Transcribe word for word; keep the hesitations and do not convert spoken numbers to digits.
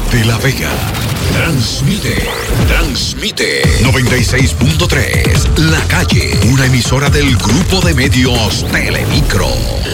de La Vega. Transmite, transmite noventa y seis punto tres La Calle, una emisora del Grupo de Medios Telemicro.